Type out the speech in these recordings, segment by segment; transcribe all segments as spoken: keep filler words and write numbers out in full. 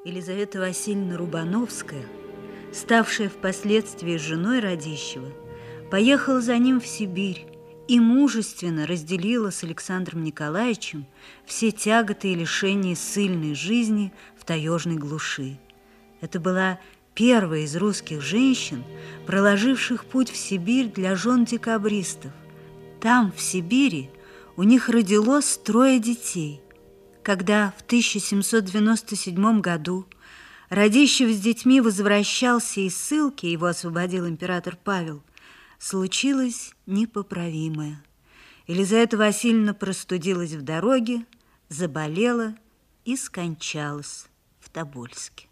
Елизавета Васильевна Рубановская, ставшая впоследствии женой Радищева, поехала за ним в Сибирь и мужественно разделила с Александром Николаевичем все тяготы и лишения ссыльной жизни в таежной глуши. Это была первая из русских женщин, проложивших путь в Сибирь для жен декабристов. Там, в Сибири, у них родилось трое детей. Когда в тысяча семьсот девяносто седьмом году Радищев с детьми возвращался из ссылки, его освободил император Павел, случилось непоправимое. Елизавета Васильевна простудилась в дороге, заболела и скончалась в Тобольске.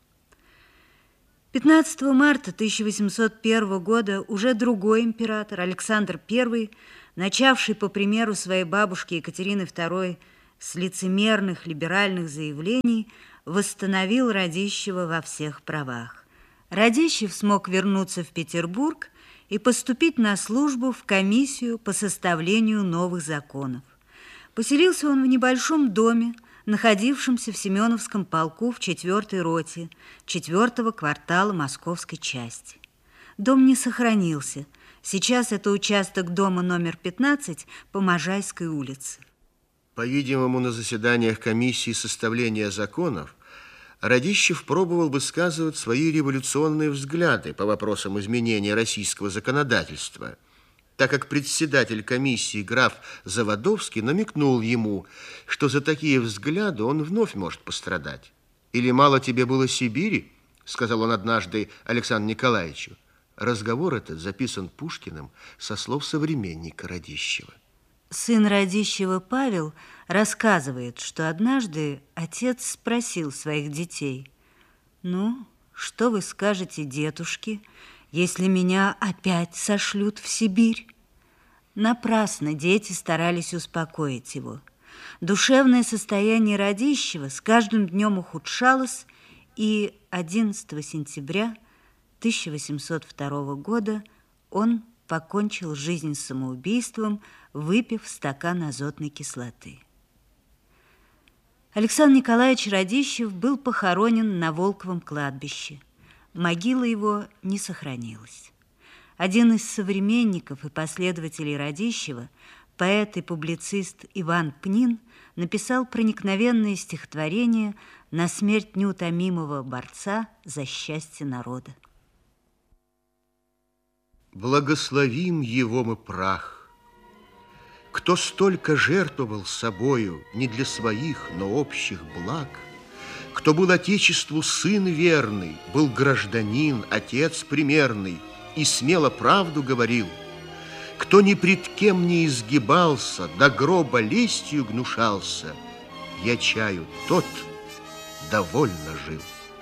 пятнадцатого марта тысяча восемьсот первого года уже другой император, Александр Первый, начавший по примеру своей бабушки Екатерины Второй с лицемерных либеральных заявлений, восстановил Радищева во всех правах. Радищев смог вернуться в Петербург и поступить на службу в комиссию по составлению новых законов. Поселился он в небольшом доме, находившемся в Семеновском полку в четвертой роте четвертого квартала Московской части. Дом не сохранился. Сейчас это участок дома номер пятнадцать по Можайской улице. По-видимому, на заседаниях комиссии составления законов Радищев пробовал высказывать свои революционные взгляды по вопросам изменения российского законодательства, так как председатель комиссии граф Заводовский намекнул ему, что за такие взгляды он вновь может пострадать. «Или мало тебе было Сибири?» – сказал он однажды Александру Николаевичу. Разговор этот записан Пушкиным со слов современника Радищева. Сын Радищева Павел рассказывает, что однажды отец спросил своих детей: «Ну, что вы скажете дедушке, если меня опять сошлют в Сибирь?» Напрасно дети старались успокоить его. Душевное состояние Радищева с каждым днем ухудшалось, и одиннадцатого сентября тысяча восемьсот второго года он покончил жизнь самоубийством, выпив стакан азотной кислоты. Александр Николаевич Радищев был похоронен на Волковом кладбище. Могила его не сохранилась. Один из современников и последователей Радищева, поэт и публицист Иван Пнин, написал проникновенное стихотворение на смерть неутомимого борца за счастье народа. Благословим его мы прах, кто столько жертвовал собою не для своих, но общих благ, кто был Отечеству сын верный, был гражданин, отец примерный и смело правду говорил, кто ни пред кем не изгибался, до гроба лестью гнушался, я чаю, тот довольно жил.